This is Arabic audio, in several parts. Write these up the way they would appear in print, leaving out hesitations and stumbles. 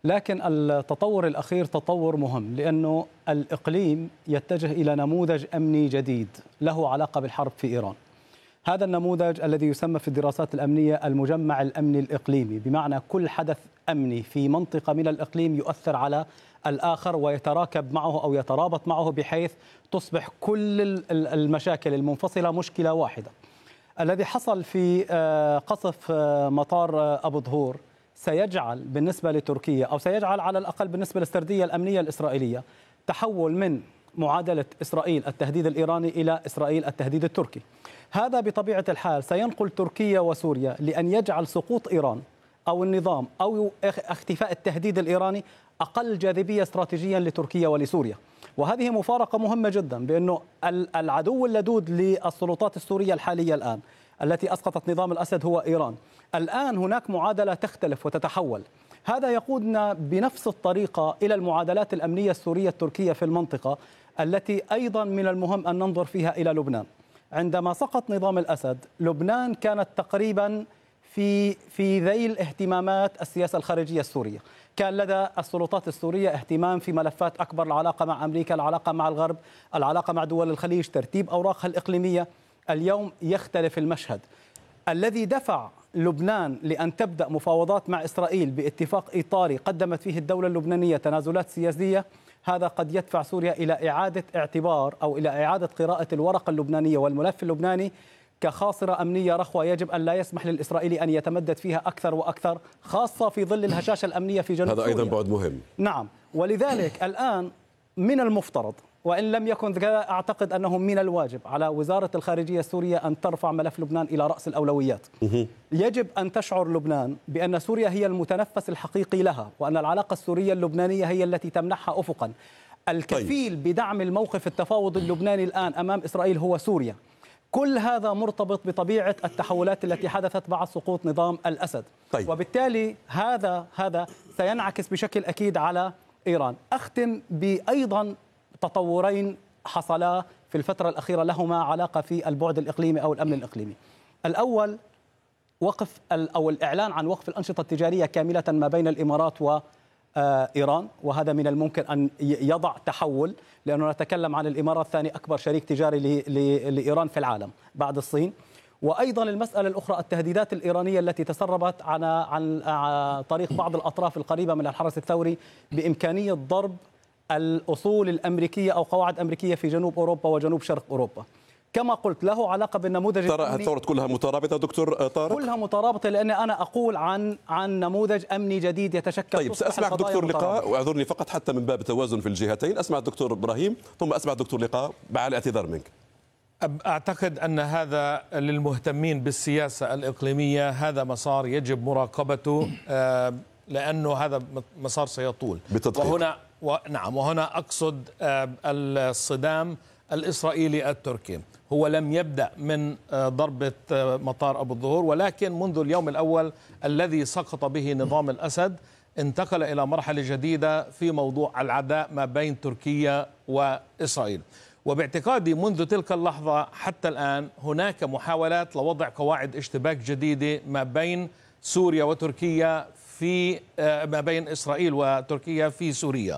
لكن التطور الأخير تطور مهم، لأنه الإقليم يتجه إلى نموذج أمني جديد له علاقة بالحرب في إيران. هذا النموذج الذي يسمى في الدراسات الأمنية المجمع الأمني الإقليمي، بمعنى كل حدث أمني في منطقة من الإقليم يؤثر على الآخر ويتراكب معه أو يترابط معه بحيث تصبح كل المشاكل المنفصلة مشكلة واحدة. الذي حصل في قصف مطار أبو ظهور سيجعل بالنسبة لتركيا، أو سيجعل على الأقل بالنسبة للسردية الأمنية الإسرائيلية، تحول من معادلة إسرائيل التهديد الإيراني إلى إسرائيل التهديد التركي. هذا بطبيعة الحال سينقل تركيا وسوريا لأن يجعل سقوط إيران أو النظام أو اختفاء التهديد الإيراني أقل جاذبية استراتيجيا لتركيا ولسوريا. وهذه مفارقة مهمة جدا، بأنه العدو اللدود للسلطات السورية الحالية الآن التي أسقطت نظام الأسد هو إيران. الآن هناك معادلة تختلف وتتحول. هذا يقودنا بنفس الطريقة إلى المعادلات الأمنية السورية التركية في المنطقة، التي أيضا من المهم أن ننظر فيها إلى لبنان. عندما سقط نظام الأسد، لبنان كانت تقريبا في ذيل اهتمامات السياسة الخارجية السورية. كان لدى السلطات السورية اهتمام في ملفات أكبر، العلاقة مع أمريكا، العلاقة مع الغرب، العلاقة مع دول الخليج، ترتيب أوراقها الإقليمية. اليوم يختلف المشهد. الذي دفع لبنان لأن تبدأ مفاوضات مع إسرائيل باتفاق إطاري قدمت فيه الدولة اللبنانية تنازلات سياسية، هذا قد يدفع سوريا إلى إعادة اعتبار أو إلى إعادة قراءة الورقة اللبنانية والملف اللبناني كخاصرة أمنية رخوة يجب أن لا يسمح للإسرائيلي أن يتمدد فيها أكثر وأكثر، خاصة في ظل الهشاشة الأمنية في جنوب سوريا. هذا أيضا بعد مهم. نعم، ولذلك الآن من المفترض، وإن لم يكن كذا أعتقد أنه من الواجب على وزارة الخارجية السورية أن ترفع ملف لبنان إلى رأس الأولويات. يجب أن تشعر لبنان بأن سوريا هي المتنفس الحقيقي لها، وأن العلاقة السورية اللبنانية هي التي تمنحها أفقا. الكفيل بدعم الموقف التفاوض اللبناني الآن أمام إسرائيل هو سوريا. كل هذا مرتبط بطبيعة التحولات التي حدثت بعد سقوط نظام الأسد. وبالتالي هذا سينعكس بشكل أكيد على إيران. أختم بأيضا تطورين حصلا في الفترة الأخيرة لهما علاقة في البعد الإقليمي أو الأمن الإقليمي. الأول وقف أو الإعلان عن وقف الأنشطة التجارية كاملة ما بين الإمارات وإيران، وهذا من الممكن أن يضع تحول، لأنه نتكلم عن الإمارات ثاني أكبر شريك تجاري لإيران في العالم بعد الصين. وأيضا المسألة الأخرى التهديدات الإيرانية التي تسربت عن طريق بعض الأطراف القريبة من الحرس الثوري بإمكانية ضرب الأصول الأمريكية أو قواعد أمريكية في جنوب أوروبا وجنوب شرق أوروبا. كما قلت له علاقة بالنموذج. ترى الثورة كلها مترابطة دكتور طارق؟ كلها مترابطة، لأن أنا أقول عن نموذج أمني جديد يتشكل. طيب سأسمع دكتور لقاء، واعذرني فقط حتى من باب التوازن في الجهتين، أسمع الدكتور إبراهيم ثم أسمع الدكتور لقاء مع الاعتذار منك. أعتقد أن هذا للمهتمين بالسياسة الإقليمية هذا مسار يجب مراقبته، لأنه هذا مسار سيطول بالتدقيق. وهنا أقصد الصدام الإسرائيلي التركي. هو لم يبدأ من ضربة مطار أبو الظهور، ولكن منذ اليوم الأول الذي سقط به نظام الأسد انتقل إلى مرحلة جديدة في موضوع العداء ما بين تركيا وإسرائيل. وباعتقادي منذ تلك اللحظة حتى الآن هناك محاولات لوضع قواعد اشتباك جديدة ما بين سوريا وتركيا ما بين إسرائيل وتركيا في سوريا.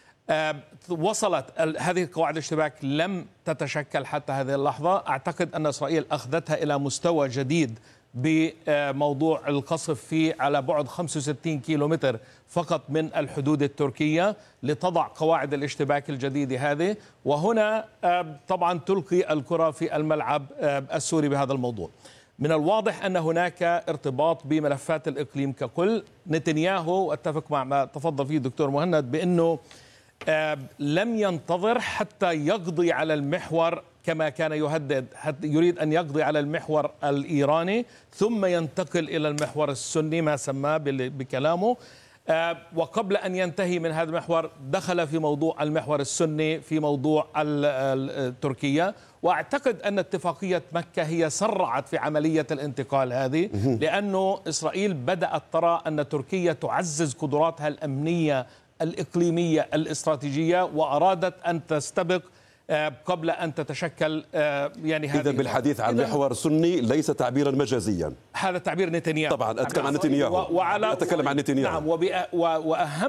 وصلت هذه قواعد الاشتباك لم تتشكل حتى هذه اللحظة. أعتقد أن إسرائيل أخذتها إلى مستوى جديد بموضوع القصف على بعد 65 كيلومتر فقط من الحدود التركية لتضع قواعد الاشتباك الجديدة هذه، وهنا طبعا تلقي الكرة في الملعب السوري بهذا الموضوع. من الواضح أن هناك ارتباط بملفات الإقليم ككل. نتنياهو، أتفق مع ما تفضل فيه دكتور مهند، بأنه لم ينتظر حتى يقضي على المحور كما كان يهدد، يريد أن يقضي على المحور الإيراني ثم ينتقل إلى المحور السني ما سماه بكلامه، وقبل أن ينتهي من هذا المحور دخل في موضوع المحور السني في موضوع تركيا. وأعتقد أن اتفاقية مكة هي سرعت في عملية الانتقال هذه، لأنه إسرائيل بدأت ترى أن تركيا تعزز قدراتها الأمنية الإقليمية الاستراتيجية، وأرادت أن تستبق قبل أن تتشكل يعني هذه. إذا بالحديث عن محور سني ليس تعبيرا مجازيا، هذا تعبير نتنياهو طبعا. أتكلم عن نتنياهو، أتكلم عن نتنياهو. نعم. وأهم